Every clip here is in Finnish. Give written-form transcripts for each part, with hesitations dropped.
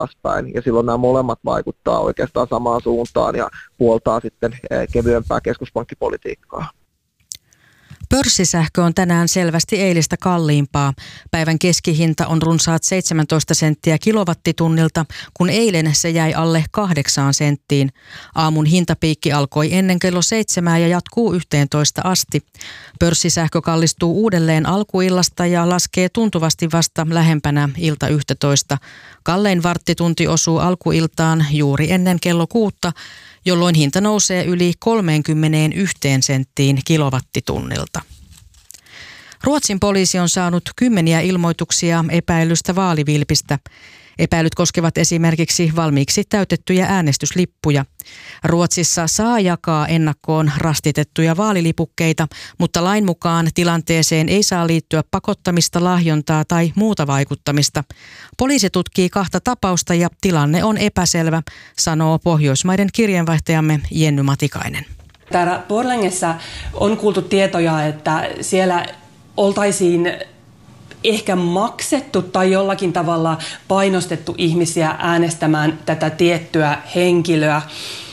alaspäin. Ja silloin nämä molemmat vaikuttaa oikeastaan samaan suuntaan ja puoltaa sitten kevyempää keskuspankkipolitiikkaa. Pörssisähkö on tänään selvästi eilistä kalliimpaa. Päivän keskihinta on runsaat 17 senttiä kilowattitunnilta, kun eilen se jäi alle 8 senttiin. Aamun hintapiikki alkoi ennen kello 7 ja jatkuu 11 asti. Pörssisähkö kallistuu uudelleen alkuillasta ja laskee tuntuvasti vasta lähempänä ilta 11. Kallein varttitunti osuu alkuiltaan juuri ennen kello 6, jolloin hinta nousee yli 31 senttiin kilowattitunnilta. Ruotsin poliisi on saanut 10 ilmoituksia epäilystä vaalivilpistä. Epäilyt koskevat esimerkiksi valmiiksi täytettyjä äänestyslippuja. Ruotsissa saa jakaa ennakkoon rastitettuja vaalilipukkeita, mutta lain mukaan tilanteeseen ei saa liittyä pakottamista, lahjontaa tai muuta vaikuttamista. Poliisi tutkii 2 tapausta ja tilanne on epäselvä, sanoo Pohjoismaiden kirjeenvaihtajamme Jenny Matikainen. Täällä Borlängessä on kuultu tietoja, että siellä oltaisiin ehkä maksettu tai jollakin tavalla painostettu ihmisiä äänestämään tätä tiettyä henkilöä.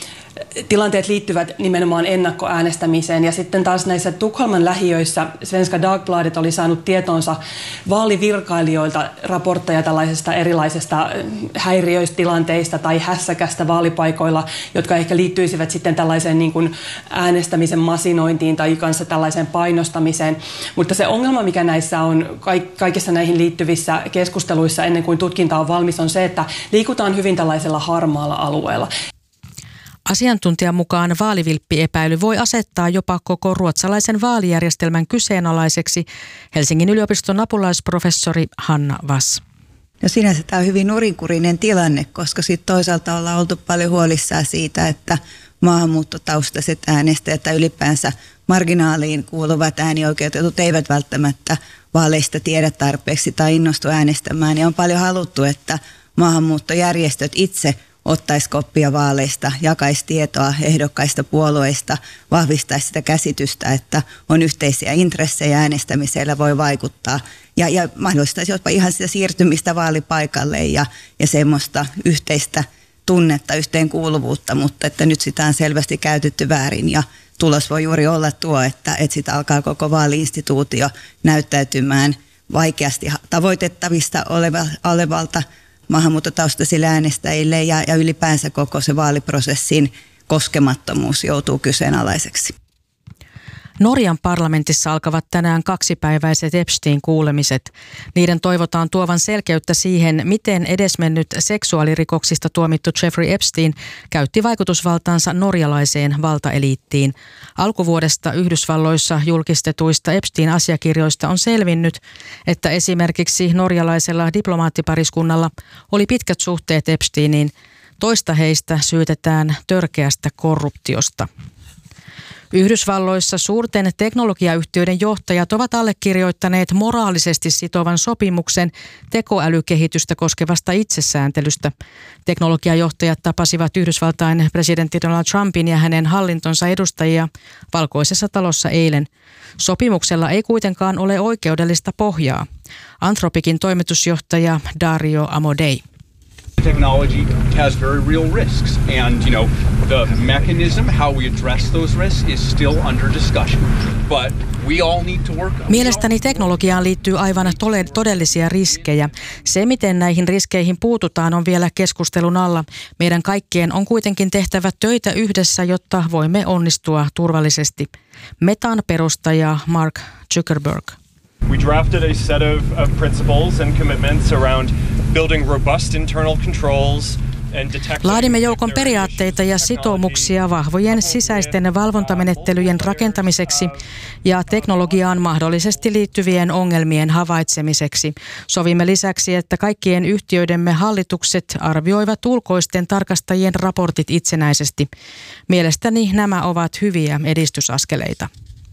Tilanteet liittyvät nimenomaan ennakkoäänestämiseen ja sitten taas näissä Tukholman lähiöissä Svenska Dagbladet oli saanut tietonsa vaalivirkailijoilta raportteja tällaisesta erilaisesta häiriöistilanteista tai hässäkästä vaalipaikoilla, jotka ehkä liittyisivät sitten tällaiseen niin kuin äänestämisen masinointiin tai kanssa tällaiseen painostamiseen. Mutta se ongelma, mikä näissä on kaikissa näihin liittyvissä keskusteluissa ennen kuin tutkinta on valmis, on se, että liikutaan hyvin tällaisella harmaalla alueella. Asiantuntijan mukaan vaalivilppiepäily voi asettaa jopa koko ruotsalaisen vaalijärjestelmän kyseenalaiseksi, Helsingin yliopiston apulaisprofessori Hanna Vass. No sinänsä tämä on hyvin nurinkurinen tilanne, koska sitten toisaalta ollaan oltu paljon huolissaan siitä, että maahanmuuttotaustaiset äänestäjät tai ylipäänsä marginaaliin kuuluvat äänioikeutetut eivät välttämättä vaaleista tiedä tarpeeksi tai innostu äänestämään. Ja on paljon haluttu, että maahanmuuttojärjestöt itse ottaisi koppia vaaleista, jakaisi tietoa ehdokkaista puolueista, vahvistaisi sitä käsitystä, että on yhteisiä intressejä äänestämisellä voi vaikuttaa ja mahdollistaisi jopa ihan sitä siirtymistä vaalipaikalle ja semmoista yhteistä tunnetta, yhteenkuuluvuutta, mutta että nyt sitä on selvästi käytetty väärin ja tulos voi juuri olla tuo, että sitä alkaa koko vaali-instituutio näyttäytymään vaikeasti tavoitettavista olevalta maahanmuuttotaustaisille äänestäjille ja ylipäänsä koko se vaaliprosessin koskemattomuus joutuu kyseenalaiseksi. Norjan parlamentissa alkavat tänään 2-päiväiset Epstein-kuulemiset. Niiden toivotaan tuovan selkeyttä siihen, miten edesmennyt seksuaalirikoksista tuomittu Jeffrey Epstein käytti vaikutusvaltaansa norjalaiseen valtaeliittiin. Alkuvuodesta Yhdysvalloissa julkistetuista Epstein-asiakirjoista on selvinnyt, että esimerkiksi norjalaisella diplomaattipariskunnalla oli pitkät suhteet Epsteiniin. Toista heistä syytetään törkeästä korruptiosta. Yhdysvalloissa suurten teknologiayhtiöiden johtajat ovat allekirjoittaneet moraalisesti sitovan sopimuksen tekoälykehitystä koskevasta itsesääntelystä. Teknologiajohtajat tapasivat Yhdysvaltain presidentti Donald Trumpin ja hänen hallintonsa edustajia Valkoisessa talossa eilen. Sopimuksella ei kuitenkaan ole oikeudellista pohjaa. Anthropicin toimitusjohtaja Dario Amodei. Technology has very real risks, and the mechanism how we address those risks is still under discussion. But we all need to work. Mielestäni teknologiaan liittyy aivan todellisia riskejä. Se, miten näihin riskeihin puututaan, on vielä keskustelun alla. Meidän kaikkien on kuitenkin tehtävä töitä yhdessä, jotta voimme onnistua turvallisesti. Metan perustaja Mark Zuckerberg. We drafted a set of principles and commitments around building robust internal controls. Laadimme joukon periaatteita ja sitoumuksia vahvojen sisäisten valvontamenettelyjen rakentamiseksi ja teknologiaan mahdollisesti liittyvien ongelmien havaitsemiseksi. Sovimme lisäksi, että kaikkien yhtiöidemme hallitukset arvioivat ulkoisten tarkastajien raportit itsenäisesti. Mielestäni nämä ovat hyviä edistysaskeleita.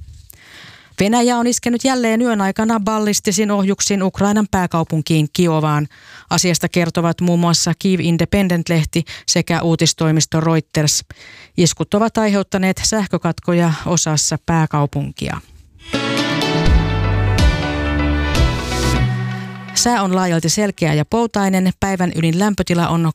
Venäjä on iskenyt jälleen yön aikana ballistisin ohjuksin Ukrainan pääkaupunkiin Kiovaan. Asiasta kertovat muun muassa Kyiv Independent-lehti sekä uutistoimisto Reuters. Iskut ovat aiheuttaneet sähkökatkoja osassa pääkaupunkia. Sää on laajalti selkeä ja poutainen. Päivän ylin lämpötila on